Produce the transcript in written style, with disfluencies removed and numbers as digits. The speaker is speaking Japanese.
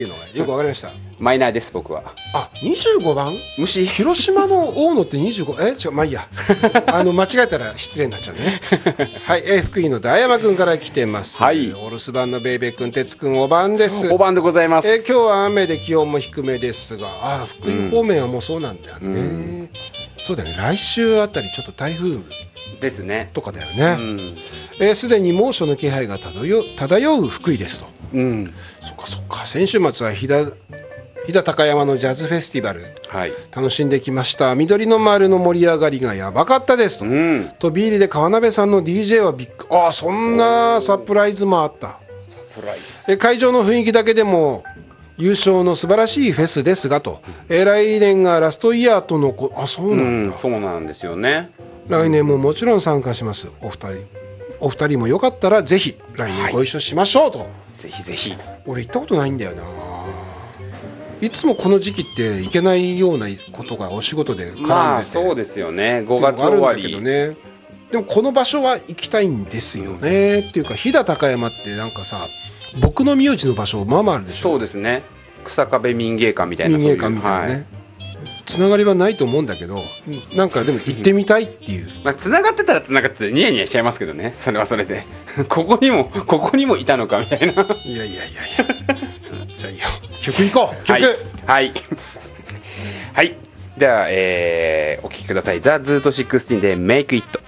いうのがよくわかりました。 マイナーです僕は。 あ、25番虫。 広島の大野って25、まあいいや間違えたら失礼になっちゃうねはい、福井の大山君から来てます。 はい、 お留守番のベイベー君、哲君、お番です。 お番でございます。 今日は雨で気温も低めですが、福井方面はもうそうなんだよね、そうだよね、来週あたりちょっと台風ですねとかだよね。すでに猛暑の気配が漂う福井ですと。そっかそっか。先週末は飛騨高山のジャズフェスティバル、楽しんできました。緑の丸の盛り上がりがやばかったですと。飛び入りで川鍋さんの DJ はびっくり。そんなサプライズもあった。会場の雰囲気だけでも優勝の素晴らしいフェスですがと、来年がラストイヤーとのそうなんだ。 そうなんですよね。 来年ももちろん参加します。お二人もよかったらぜひ来年ご一緒しましょうと。 ぜひぜひ。 俺行ったことないんだよな。いつもこの時期って行けないようなことがお仕事で絡んでて、 まあそうですよね。5月終わりね。でもこの場所は行きたいんですよね、っていうか飛騨高山ってなんかさ、僕の名字の場所まあまああるでしょ。 そうですね。草壁民芸館みたいな、 民芸館みたいなね、つながりはないと思うんだけど、なんかでも行ってみたいっていうまあつながってたらつながっててニヤニヤしちゃいますけどね、それはそれでここにもいたのかみたいな。いやいやじゃあいいよ、曲行こう。曲はいはい、では、お聴きください。ザ・ズート16で Make It。